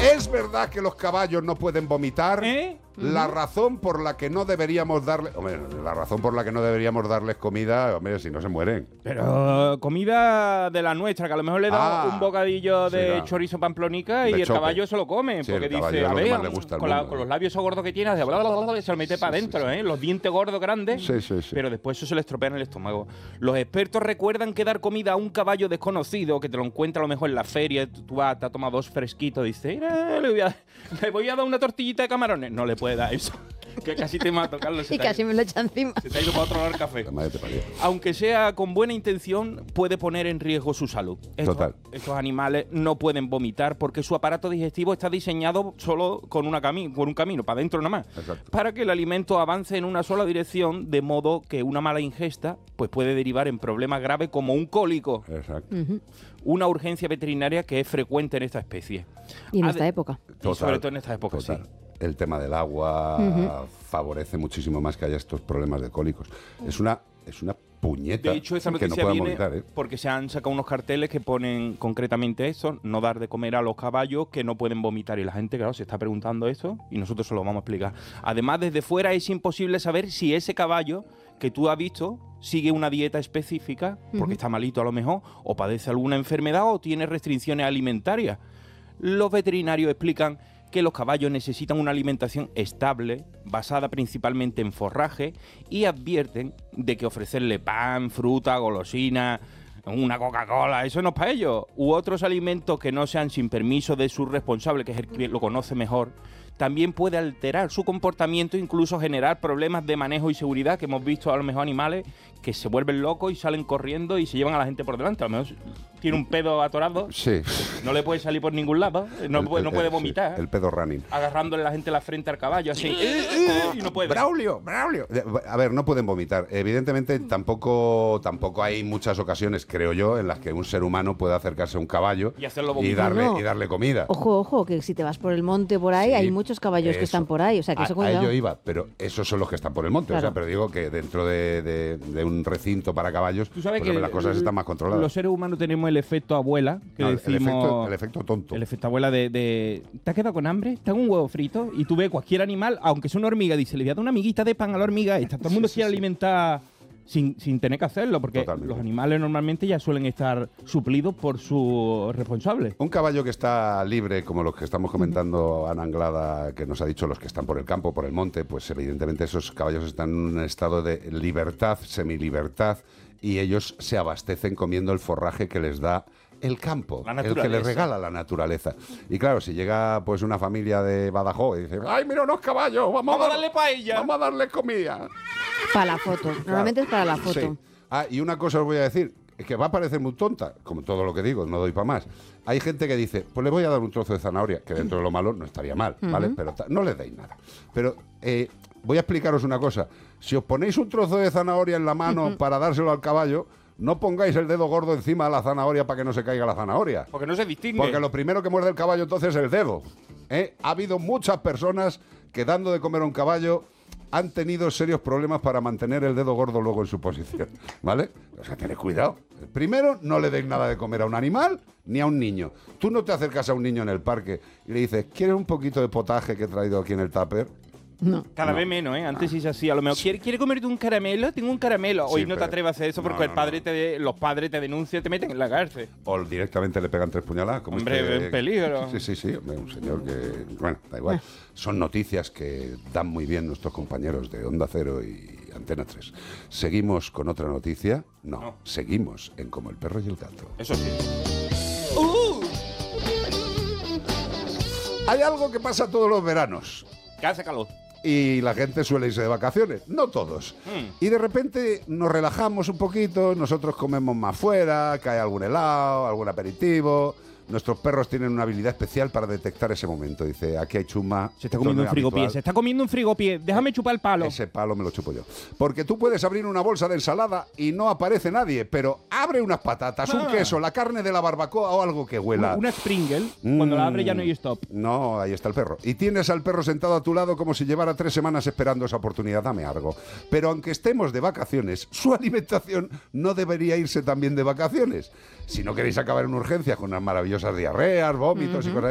¿Es verdad que los caballos no pueden vomitar? La razón por la que no deberíamos darles... Hombre, la razón por la que no deberíamos darles comida, hombre, si no se mueren. Pero comida de la nuestra, que a lo mejor le da un bocadillo de chorizo pamplonica y el caballo se lo come. Sí, porque dice, a ver, con los labios esos gordos que tiene, hace se lo mete para adentro, los dientes gordos grandes. Sí. Pero después eso se le estropea en el estómago. Los expertos recuerdan que dar comida a un caballo desconocido, que te lo encuentra a lo mejor en la feria, tú vas, te has tomado 2 fresquitos, dices, le voy a dar una tortillita de camarones. No le puede dar eso. Que casi te mato, Carlos. Y casi me lo echa encima. Se te ha ido para otro lado el café. Aunque sea con buena intención, puede poner en riesgo su salud. Estos animales no pueden vomitar porque su aparato digestivo está diseñado solo con un camino, para adentro nada más. Exacto. Para que el alimento avance en una sola dirección, de modo que una mala ingesta pues puede derivar en problemas graves como un cólico. Exacto. Una urgencia veterinaria que es frecuente en esta especie. Y en esta época. Y sobre todo en esta época, sí. El tema del agua favorece muchísimo más que haya estos problemas de cólicos. Es una puñeta. De hecho, esa que no noticia viene vomitar, porque se han sacado unos carteles que ponen concretamente eso, no dar de comer a los caballos que no pueden vomitar. Y la gente, claro, se está preguntando eso y nosotros se lo vamos a explicar. Además, desde fuera es imposible saber si ese caballo que tú has visto sigue una dieta específica, porque está malito a lo mejor, o padece alguna enfermedad o tiene restricciones alimentarias. Los veterinarios explican que los caballos necesitan una alimentación estable, basada principalmente en forraje, y advierten de que ofrecerle pan, fruta, golosina, una Coca-Cola, eso no es para ellos, u otros alimentos que no sean sin permiso de su responsable, que es el que lo conoce mejor, también puede alterar su comportamiento e incluso generar problemas de manejo y seguridad, que hemos visto a lo mejor animales que se vuelven locos y salen corriendo y se llevan a la gente por delante. A lo mejor tiene un pedo atorado, no le puede salir por ningún lado, no puede vomitar. El pedo running. Agarrándole la gente la frente al caballo, así, y no puede. Braulio. A ver, no pueden vomitar. Evidentemente, tampoco hay muchas ocasiones, creo yo, en las que un ser humano pueda acercarse a un caballo y darle comida. Ojo, que si te vas por el monte por ahí, hay muchos caballos que están por ahí. O sea, que eso a ello iba, pero esos son los que están por el monte. Claro. O sea, pero digo que dentro de un recinto para caballos, ¿tú sabes que las cosas están más controladas? Los seres humanos tenemos el efecto abuela, que decimos... El efecto tonto. El efecto abuela de ¿te has quedado con hambre? ¿Te hago un huevo frito? Y tú ves cualquier animal, aunque sea una hormiga, dice, le voy a dar una amiguita de pan a la hormiga esta. Todo el mundo quiere alimentar sin tener que hacerlo, porque los animales normalmente ya suelen estar suplidos por su responsable. Un caballo que está libre, como los que estamos comentando, Ana Anglada, que nos ha dicho los que están por el campo, por el monte, pues evidentemente esos caballos están en un estado de libertad, semilibertad, y ellos se abastecen comiendo el forraje que les da el campo, el que les regala la naturaleza. Y claro, si llega pues una familia de Badajoz y dice, ¡ay, mira unos caballos! Vamos a darle paella. Vamos a darle comida. Para la foto. Normalmente es para la foto. Sí. Y una cosa os voy a decir, es que va a parecer muy tonta, como todo lo que digo, no doy para más. Hay gente que dice, pues le voy a dar un trozo de zanahoria, que dentro de lo malo no estaría mal, ¿vale? Pero no le deis nada. Pero voy a explicaros una cosa. Si os ponéis un trozo de zanahoria en la mano para dárselo al caballo, no pongáis el dedo gordo encima de la zanahoria para que no se caiga la zanahoria. Porque no se distingue. Porque lo primero que muerde el caballo entonces es el dedo. Ha habido muchas personas que dando de comer a un caballo han tenido serios problemas para mantener el dedo gordo luego en su posición, ¿vale? O sea, tened cuidado. Primero, no le deis nada de comer a un animal ni a un niño. Tú no te acercas a un niño en el parque y le dices, ¿quieres un poquito de potaje que he traído aquí en el tupper? No. Cada vez menos, ¿eh? Antes sí se hacía. A lo mejor, ¿quiere comerte un caramelo? Tengo un caramelo. Hoy no te atreves a hacer eso porque los padres te denuncian, te meten en la cárcel. O directamente le pegan 3 puñaladas. Como hombre, en peligro. Sí. Hombre, un señor que... Bueno, da igual. Son noticias que dan muy bien nuestros compañeros de Onda Cero y Antena 3. Seguimos con otra noticia. No. Seguimos en Como el perro y el gato. Eso sí. Hay algo que pasa todos los veranos. Que hace calor. Y la gente suele irse de vacaciones, no todos. Y de repente nos relajamos un poquito, nosotros comemos más fuera, cae algún helado, algún aperitivo. Nuestros perros tienen una habilidad especial para detectar ese momento. Dice, aquí hay chuma. Se está comiendo un frigopié, déjame chupar el palo. Ese palo me lo chupo yo. Porque tú puedes abrir una bolsa de ensalada y no aparece nadie, pero abre unas patatas, un queso, la carne de la barbacoa o algo que huela. Una Springle, cuando la abre ya no hay stop. No, ahí está el perro. Y tienes al perro sentado a tu lado como si llevara 3 semanas esperando esa oportunidad. Dame algo. Pero aunque estemos de vacaciones, su alimentación no debería irse también de vacaciones. Si no queréis acabar en urgencias con unas maravillosas diarreas, vómitos y cosas